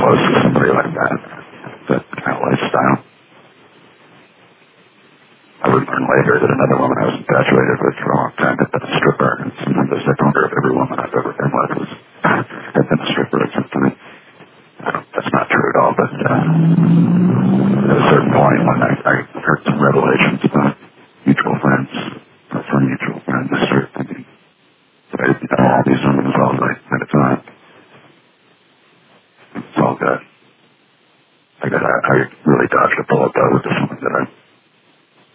close to somebody like that kind of lifestyle. I would learn later that another woman I was infatuated with for a long time had been a stripper, and sometimes I wonder if every woman I've ever been with had been a stripper at some time. That's not true at all, but at a certain point when I heard some revelations about mutual friends, from mutual friends, I started thinking that I didn't know all these women as well as I at a time. It's all good. I really dodged a bullet though with this one that I